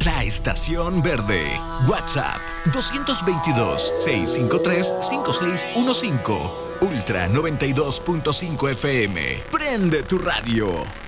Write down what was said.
La Estación Verde. WhatsApp 222-653-5615. Ultra 92.5 FM. Prende tu radio.